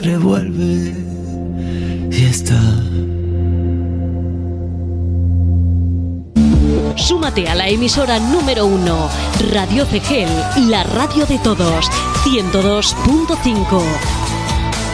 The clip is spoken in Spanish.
siempre vuelve y está. Súmate a la emisora número 1, Radio Cegel, la radio de todos, 102.5.